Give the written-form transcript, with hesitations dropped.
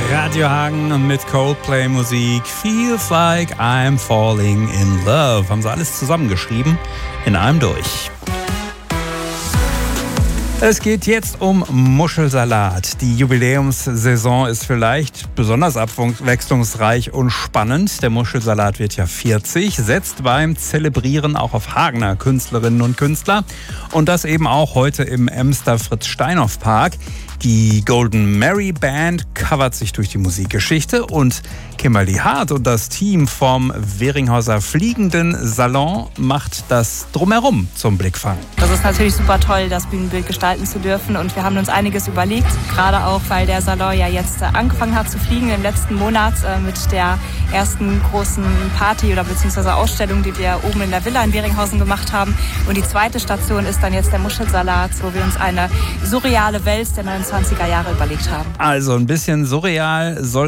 Radio Hagen mit Coldplay-Musik. Feels like I'm falling in love. Haben sie alles zusammengeschrieben in einem durch. Es geht jetzt um Muschelsalat. Die Jubiläumssaison ist vielleicht besonders abwechslungsreich und spannend. Der Muschelsalat wird ja 40, setzt beim Zelebrieren auch auf Hagener Künstlerinnen und Künstler. Und das eben auch heute im Emster Fritz-Steinhoff-Park. Die Golden Mary Band covert sich durch die Musikgeschichte und Kimberly Hart und das Team vom Weringhauser Fliegenden Salon macht das Drumherum zum Blickfang. Das ist natürlich super toll, das Bühnenbild gestalten zu dürfen und wir haben uns einiges überlegt, gerade auch, weil der Salon ja jetzt angefangen hat zu fliegen im letzten Monat mit der ersten großen Party oder beziehungsweise Ausstellung, die wir oben in der Villa in Weringhausen gemacht haben. Und die zweite Station ist dann jetzt der Muschelsalat, wo wir uns eine surreale Welt der 29er Jahre überlegt haben. Also ein bisschen surreal soll